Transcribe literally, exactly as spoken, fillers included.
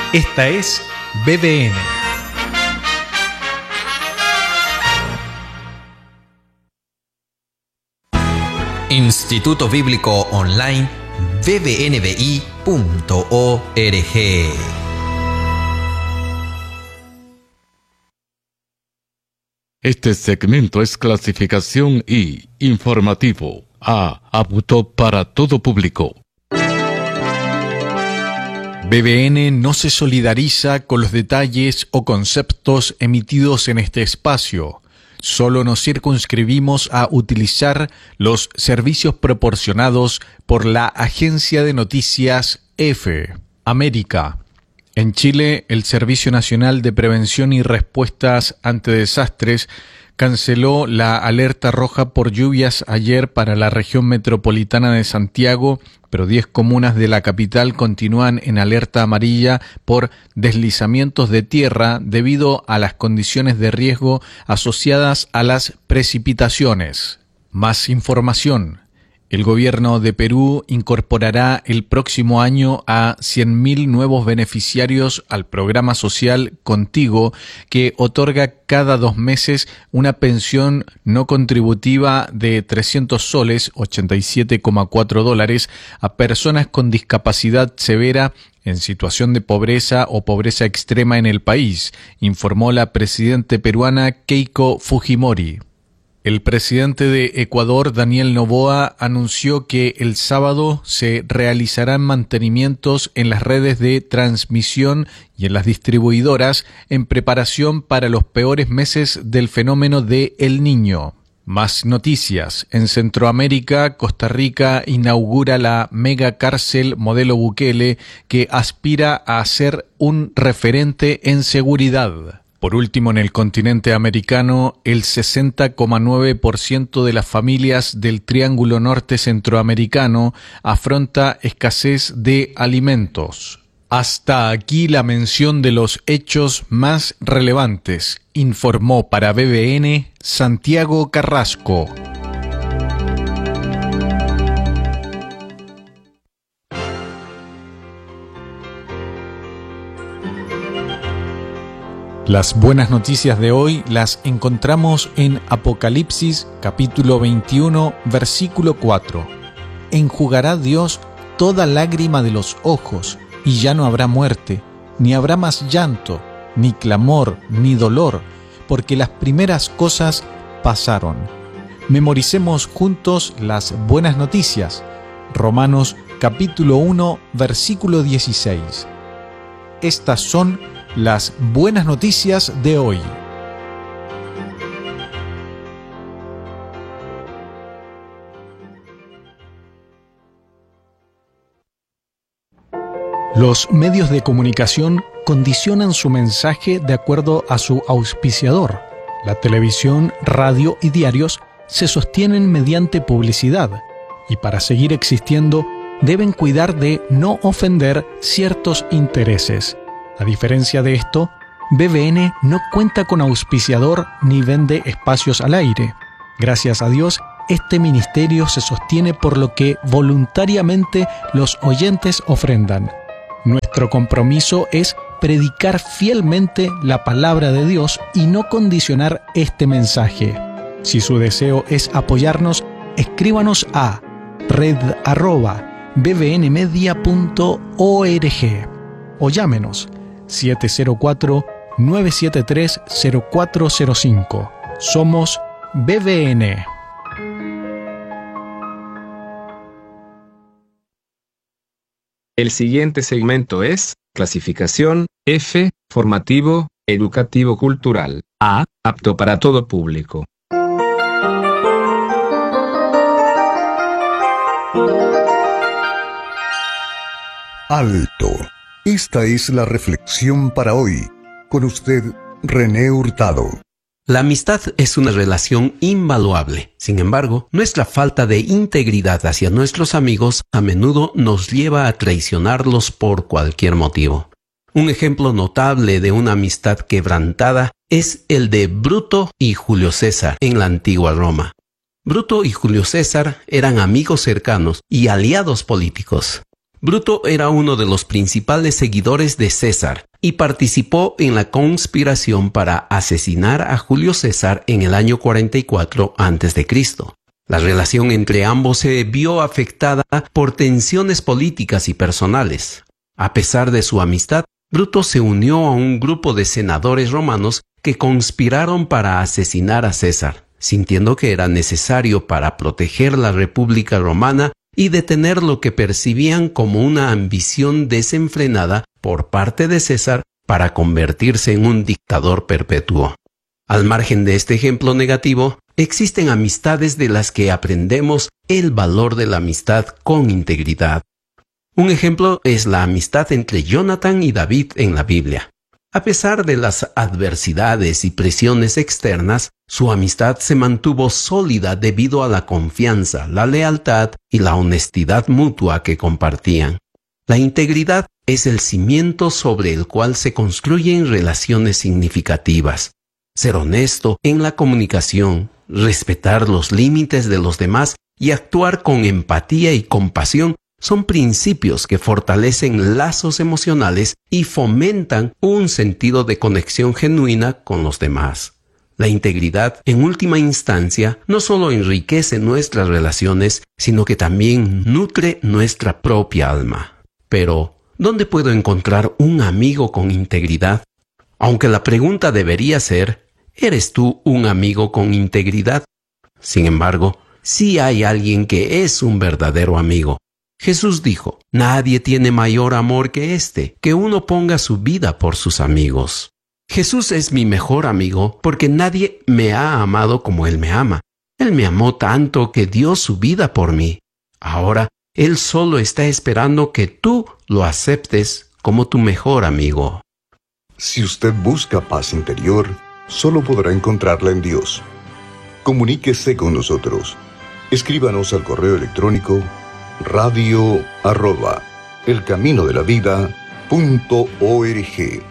Esta es B B N. Instituto Bíblico Online b b n b i punto org. Este segmento es clasificación I, informativo, A, apto para todo público. B B N no se solidariza con los detalles o conceptos emitidos en este espacio. Solo nos circunscribimos a utilizar los servicios proporcionados por la agencia de noticias EFE América. En Chile, el Servicio Nacional de Prevención y Respuestas ante Desastres canceló la alerta roja por lluvias ayer para la región metropolitana de Santiago, pero diez comunas de la capital continúan en alerta amarilla por deslizamientos de tierra debido a las condiciones de riesgo asociadas a las precipitaciones. Más información. El gobierno de Perú incorporará el próximo año a cien mil nuevos beneficiarios al programa social Contigo, que otorga cada dos meses una pensión no contributiva de trescientos soles, ochenta y siete coma cuatro dólares, a personas con discapacidad severa en situación de pobreza o pobreza extrema en el país, informó la presidenta peruana Keiko Fujimori. El presidente de Ecuador, Daniel Noboa, anunció que el sábado se realizarán mantenimientos en las redes de transmisión y en las distribuidoras en preparación para los peores meses del fenómeno de El Niño. Más noticias. En Centroamérica, Costa Rica inaugura la mega cárcel modelo Bukele, que aspira a ser un referente en seguridad. Por último, en el continente americano, el sesenta coma nueve por ciento de las familias del Triángulo Norte Centroamericano afronta escasez de alimentos. Hasta aquí la mención de los hechos más relevantes, informó para B B N Santiago Carrasco. Las buenas noticias de hoy las encontramos en Apocalipsis capítulo veintiuno, versículo cuatro. Enjugará Dios toda lágrima de los ojos, y ya no habrá muerte, ni habrá más llanto, ni clamor, ni dolor, porque las primeras cosas pasaron. Memoricemos juntos las buenas noticias. Romanos capítulo uno, versículo dieciséis. Estas son las buenas noticias de hoy. Los medios de comunicación condicionan su mensaje de acuerdo a su auspiciador. La televisión, radio y diarios se sostienen mediante publicidad, y para seguir existiendo deben cuidar de no ofender ciertos intereses. A diferencia de esto, B B N no cuenta con auspiciador ni vende espacios al aire. Gracias a Dios, este ministerio se sostiene por lo que voluntariamente los oyentes ofrendan. Nuestro compromiso es predicar fielmente la palabra de Dios y no condicionar este mensaje. Si su deseo es apoyarnos, escríbanos a red arroba b b n media punto org o llámenos siete cero cuatro, nueve siete tres, cero cuatro cero cinco. Somos B B N. El siguiente segmento es clasificación F, formativo, educativo cultural. A, apto para todo público. Alto. Esta es la reflexión para hoy. Con usted, René Hurtado. La amistad es una relación invaluable. Sin embargo, nuestra falta de integridad hacia nuestros amigos a menudo nos lleva a traicionarlos por cualquier motivo. Un ejemplo notable de una amistad quebrantada es el de Bruto y Julio César en la antigua Roma. Bruto y Julio César eran amigos cercanos y aliados políticos. Bruto era uno de los principales seguidores de César y participó en la conspiración para asesinar a Julio César en el año cuarenta y cuatro antes de Cristo. La relación entre ambos se vio afectada por tensiones políticas y personales. A pesar de su amistad, Bruto se unió a un grupo de senadores romanos que conspiraron para asesinar a César, sintiendo que era necesario para proteger la República Romana y detener lo que percibían como una ambición desenfrenada por parte de César para convertirse en un dictador perpetuo. Al margen de este ejemplo negativo, existen amistades de las que aprendemos el valor de la amistad con integridad. Un ejemplo es la amistad entre Jonathan y David en la Biblia. A pesar de las adversidades y presiones externas, su amistad se mantuvo sólida debido a la confianza, la lealtad y la honestidad mutua que compartían. La integridad es el cimiento sobre el cual se construyen relaciones significativas. Ser honesto en la comunicación, respetar los límites de los demás y actuar con empatía y compasión son principios que fortalecen lazos emocionales y fomentan un sentido de conexión genuina con los demás. La integridad, en última instancia, no solo enriquece nuestras relaciones, sino que también nutre nuestra propia alma. Pero, ¿dónde puedo encontrar un amigo con integridad? Aunque la pregunta debería ser, ¿eres tú un amigo con integridad? Sin embargo, sí hay alguien que es un verdadero amigo. Jesús dijo, nadie tiene mayor amor que este, que uno ponga su vida por sus amigos. Jesús es mi mejor amigo porque nadie me ha amado como Él me ama. Él me amó tanto que dio su vida por mí. Ahora, Él solo está esperando que tú lo aceptes como tu mejor amigo. Si usted busca paz interior, solo podrá encontrarla en Dios. Comuníquese con nosotros. Escríbanos al correo electrónico radio arroba elcaminodelavida punto org.